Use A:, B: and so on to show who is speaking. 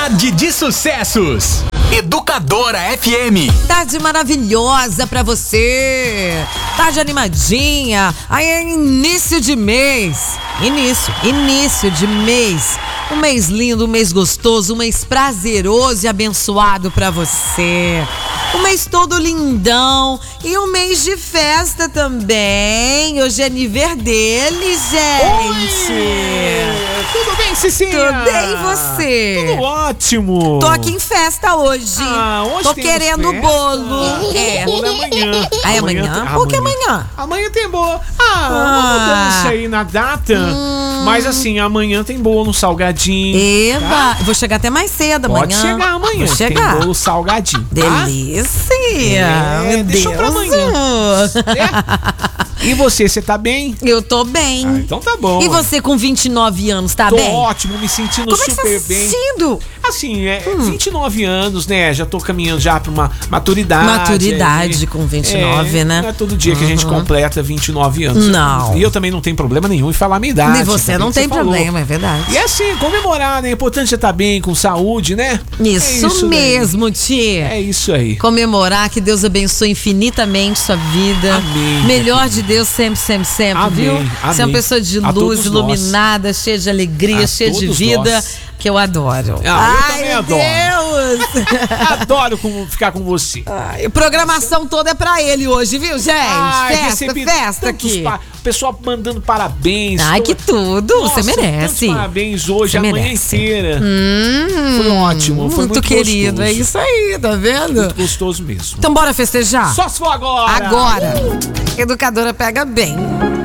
A: Tarde de sucessos. Educadora FM.
B: Tarde maravilhosa pra você. Tarde animadinha. Aí é início de mês. Início de mês. Um mês lindo, um mês gostoso, um mês prazeroso e abençoado pra você. Um mês todo lindão e um mês de festa também. Hoje é aniversário dele, gente.
C: Oi! Tudo bem, Cicinha?
B: Tudo bem, e você?
C: Tudo ótimo.
B: Tô aqui em festa hoje.
C: Hoje
B: tô
C: temos
B: querendo
C: festa.
B: bolo.
C: Bolo é amanhã.
B: Ah, é amanhã? Por que amanhã?
C: Amanhã tem bolo. Uma mudança aí na data. Mas assim, amanhã tem bolo salgadinho.
B: Eba,
C: tá?
B: vou chegar até mais cedo
C: Pode
B: amanhã.
C: chegar amanhã.
B: Vou chegar.
C: Tem bolo salgadinho. Tá?
B: Delícia. Meu
C: deixa
B: Deus.
C: pra amanhã. E você tá bem?
B: Eu tô bem.
C: Então tá bom.
B: E você com 29 anos, tá
C: Tô
B: bem?
C: ótimo, me sentindo
B: Como é que
C: super
B: você tá
C: bem.
B: se sentindo?
C: Assim, 29 anos, né? Já tô caminhando já pra uma maturidade.
B: Maturidade com 29, né?
C: Não é todo dia que a gente completa 29 anos.
B: Não.
C: E eu também não tenho problema nenhum em falar a minha idade.
B: Nem você não tem
C: falou.
B: problema, é verdade.
C: E assim, comemorar, né? É importante estar bem, com saúde, né?
B: Isso mesmo, tia.
C: É isso aí.
B: Comemorar, que Deus abençoe infinitamente sua vida.
C: Amém.
B: Melhor de Deus sempre, sempre, sempre,
C: Amém,
B: viu?
C: amém.
B: Você é uma pessoa de
C: A
B: luz,
C: todos
B: iluminada, cheia de alegria,
C: A
B: cheia de
C: todos
B: vida,
C: nós.
B: que eu adoro.
C: Eu também
B: meu
C: adoro.
B: Deus!
C: Adoro ficar com você.
B: Ai, programação toda é pra ele hoje, viu, gente?
C: Recebi
B: festa
C: tantos
B: aqui.
C: O pessoal mandando parabéns.
B: Ai, que tudo,
C: Nossa,
B: você merece.
C: tantos parabéns hoje,
B: Você
C: a manhã
B: merece.
C: inteira. Foi ótimo, foi muito
B: querido,
C: gostoso.
B: é isso aí, tá vendo?
C: Muito gostoso mesmo.
B: Então bora festejar?
C: Só se for agora.
B: Agora. Educadora pega bem.